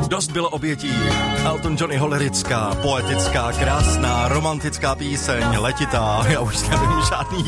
Dost bylo obětí. Elton Johnnyho lyrická, poetická, krásná, romantická píseň, letitá. Já už nevím,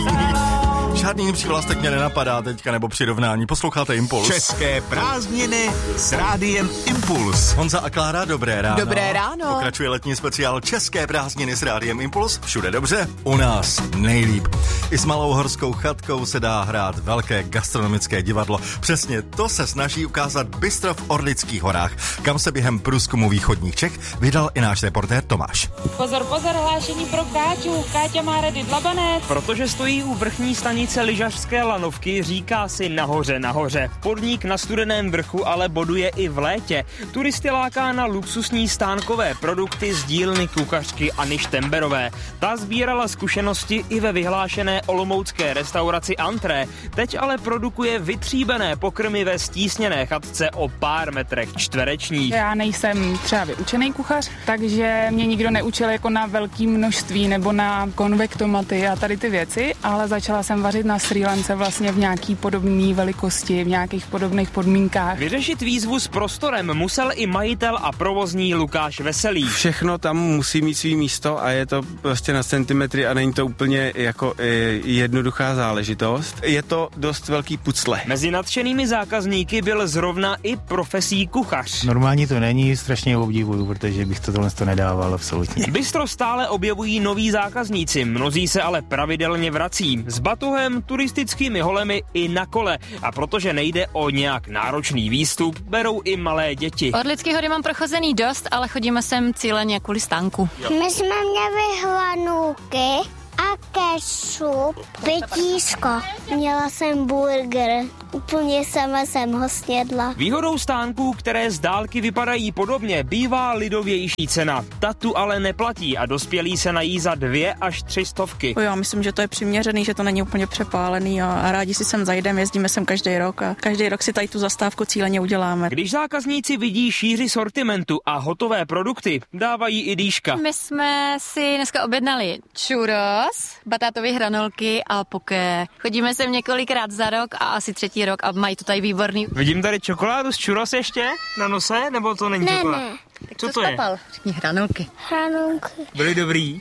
žádný jiný přívlastek mě nenapadá teďka, nebo přirovnání. Posloucháte Impuls. České prázdniny s rádiem Impuls. Honza a Klára, dobré ráno. Dobré ráno. Pokračuje letní speciál České prázdniny s rádiem Impuls. Všude dobře, u nás nejlíp. I s malou horskou chatkou se dá hrát velké gastronomické divadlo. Přesně to se snaží ukázat Bistro v Orlických horách, kam se během průzkumu východních Čech vydal i náš reportér Tomáš. Pozor, hlášení pro Káťu. Káťa má rady dlabanec. Protože stojí u vrchní stanice lyžařské lanovky, říká si nahoře. Podnik na Studeném vrchu ale boduje i v létě. Turisty láká na luxusní stánkové produkty z dílny kuchařky Anny Štemberové. Ta sbírala zkušenosti i ve vyhlášené olomoucké restauraci Antré. Teď ale produkuje vytříbené pokrmy ve stísněné chatce o pár metrech čtverečních. Já nejsem třeba vyučený kuchař, takže mě nikdo neučil jako na velké množství nebo na konvektomaty a tady ty věci, ale začala jsem vařit na Srí Lance vlastně v nějaký podobné velikosti, v nějakých podobných podmínkách. Vyřešit výzvu s prostorem musel i majitel a provozní Lukáš Veselý. Všechno tam musí mít svý místo a je to prostě na centimetry a není to úplně jako jednoduchá záležitost. Je to dost velký pucle. Mezi nadšenými zákazníky byl zrovna i profesí kuchař. Normálně to není, strašně obdivuju, protože bych tohle nedával absolutně. Bistro stále objevují noví zákazníci, mnozí se ale pravidelně vrací. S batohem, turistickými holemi i na kole. A protože nejde o nějak náročný výstup, berou i malé děti. Orlický hory mám prochozený dost, ale chodíme sem cíleně kvůli stánku. My jsme měli hlanůky a kešup, pitíško. Měla jsem burger. Úplně sama jsem ho snědla. Výhodou stánků, které z dálky vypadají podobně, bývá lidovější cena. Ta tu ale neplatí a dospělí se nají za 2 až 3 stovky. Já myslím, že to je přiměřený, že to není úplně přepálený a rádi si sem zajdeme, jezdíme sem každý rok a každý rok si tady tu zastávku cíleně uděláme. Když zákazníci vidí šíři sortimentu a hotové produkty, dávají i dýška. My jsme si dneska objednali churros, batátové hranolky a poké. Chodíme sem několikrát za rok a asi 3. rok a mají to tady výborný. Vidím tady čokoládu z churros ještě na nose, nebo to není čokoláda? Ne. Tak co to je? Řekni hranolky. Hranolky. Byly dobrý?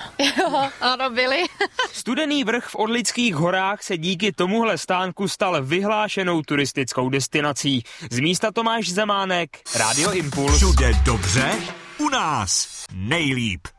Jo, ano, byly. Studený vrch v Orlických horách se díky tomuhle stánku stal vyhlášenou turistickou destinací. Z místa Tomáš Zemánek, Rádio Impuls. Všude dobře, u nás nejlíp.